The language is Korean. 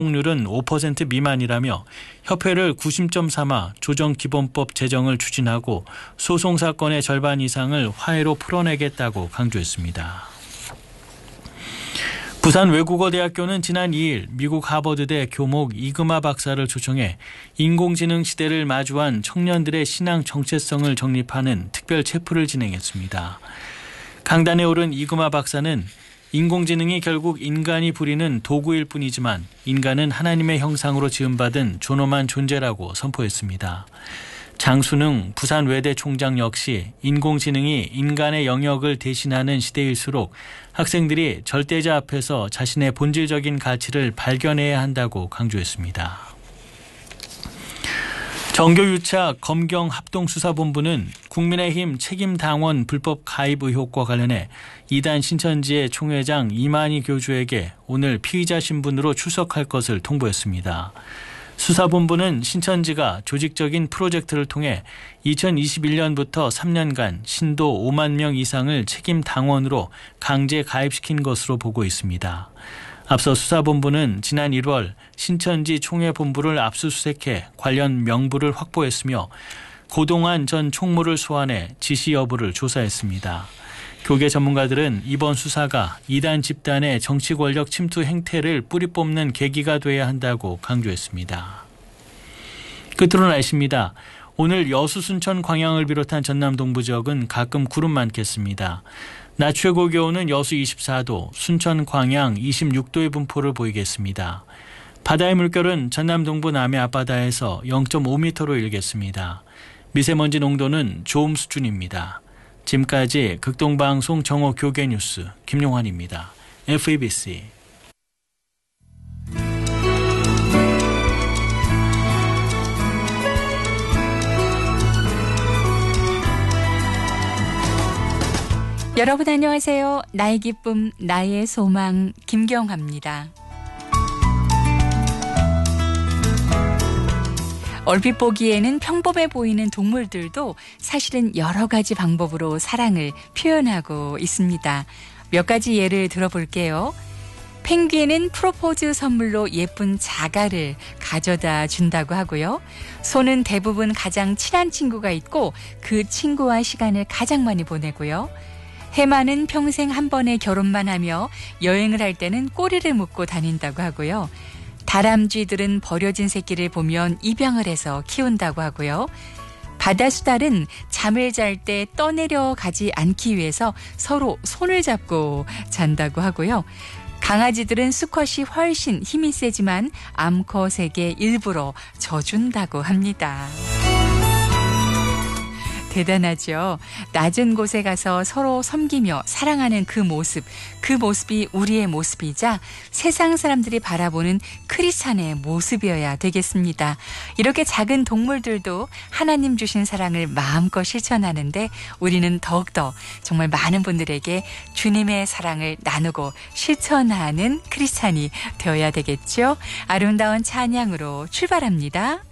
률은 5% 미만이라며 협회를 구심점 삼아 조정기본법 제정을 추진하고 소송 사건의 절반 이상을 화해로 풀어내겠다고 강조했습니다. 부산외국어대학교는 지난 2일 미국 하버드대 교목 이금아 박사를 초청해 인공지능 시대를 마주한 청년들의 신앙 정체성을 정립하는 특별 체프를 진행했습니다. 강단에 오른 이금아 박사는 인공지능이 결국 인간이 부리는 도구일 뿐이지만 인간은 하나님의 형상으로 지음받은 존엄한 존재라고 선포했습니다. 장순흥 부산외대 총장 역시 인공지능이 인간의 영역을 대신하는 시대일수록 학생들이 절대자 앞에서 자신의 본질적인 가치를 발견해야 한다고 강조했습니다. 정교유착 검경합동수사본부는 국민의힘 책임당원 불법 가입 의혹과 관련해 이단 신천지의 총회장 이만희 교주에게 오늘 피의자 신분으로 출석할 것을 통보했습니다. 수사본부는 신천지가 조직적인 프로젝트를 통해 2021년부터 3년간 신도 5만 명 이상을 책임당원으로 강제 가입시킨 것으로 보고 있습니다. 앞서 수사본부는 지난 1월 신천지 총회본부를 압수수색해 관련 명부를 확보했으며 고동환 전 총무를 소환해 지시 여부를 조사했습니다. 교계 전문가들은 이번 수사가 이단 집단의 정치 권력 침투 행태를 뿌리 뽑는 계기가 돼야 한다고 강조했습니다. 끝으로 날씨입니다. 오늘 여수 순천 광양을 비롯한 전남 동부 지역은 가끔 구름 많겠습니다. 낮 최고 기온은 여수 24도, 순천 광양 26도의 분포를 보이겠습니다. 바다의 물결은 전남 동부 남해 앞바다에서 0.5m로 일겠습니다. 미세먼지 농도는 좋음 수준입니다. 지금까지 극동방송 정오 교계뉴스 김용환입니다. FEBC 여러분 안녕하세요. 나의 기쁨, 나의 소망 김경화입니다. 얼핏 보기에는 평범해 보이는 동물들도 사실은 여러 가지 방법으로 사랑을 표현하고 있습니다. 몇 가지 예를 들어볼게요. 펭귄은 프로포즈 선물로 예쁜 자가를 가져다 준다고 하고요. 소는 대부분 가장 친한 친구가 있고 그 친구와 시간을 가장 많이 보내고요. 해마는 평생 한 번의 결혼만 하며 여행을 할 때는 꼬리를 묶고 다닌다고 하고요. 다람쥐들은 버려진 새끼를 보면 입양을 해서 키운다고 하고요. 바다수달은 잠을 잘 때 떠내려 가지 않기 위해서 서로 손을 잡고 잔다고 하고요. 강아지들은 수컷이 훨씬 힘이 세지만 암컷에게 일부러 져준다고 합니다. 대단하죠. 낮은 곳에 가서 서로 섬기며 사랑하는 그 모습이 우리의 모습이자 세상 사람들이 바라보는 크리스찬의 모습이어야 되겠습니다. 이렇게 작은 동물들도 하나님 주신 사랑을 마음껏 실천하는데 우리는 더욱더 정말 많은 분들에게 주님의 사랑을 나누고 실천하는 크리스찬이 되어야 되겠죠. 아름다운 찬양으로 출발합니다.